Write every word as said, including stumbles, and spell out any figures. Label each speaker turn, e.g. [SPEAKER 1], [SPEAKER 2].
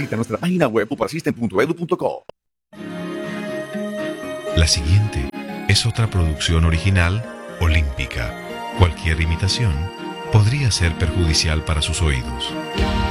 [SPEAKER 1] Visita nuestra página web puparsystem punto edu punto co.
[SPEAKER 2] La siguiente es otra producción original olímpica. Cualquier imitación podría ser perjudicial para sus oídos.